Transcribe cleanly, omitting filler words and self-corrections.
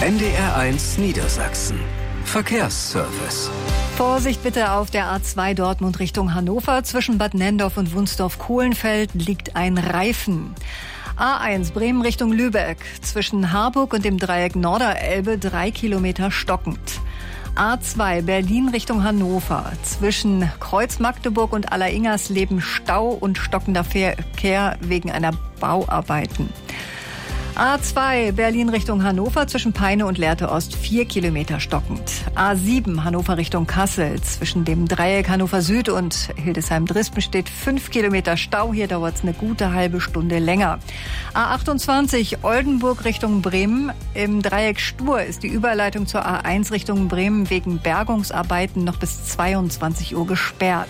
NDR1 Niedersachsen. Verkehrsservice. Vorsicht bitte auf der A2 Dortmund Richtung Hannover. Zwischen Bad Nenndorf und Wunsdorf-Kohlenfeld liegt ein Reifen. A1 Bremen Richtung Lübeck. Zwischen Harburg und dem Dreieck Norderelbe 3 Kilometer stockend. A2 Berlin Richtung Hannover. Zwischen Kreuz Magdeburg und Alleringers-Leben Stau und stockender Verkehr wegen einer Bauarbeiten. A2 Berlin Richtung Hannover zwischen Peine und Lehrte Ost 4 Kilometer stockend. A7 Hannover Richtung Kassel zwischen dem Dreieck Hannover Süd und Hildesheim-Drispen steht 5 Kilometer Stau. Hier dauert es eine gute halbe Stunde länger. A28 Oldenburg Richtung Bremen. Im Dreieck Stur ist die Überleitung zur A1 Richtung Bremen wegen Bergungsarbeiten noch bis 22 Uhr gesperrt.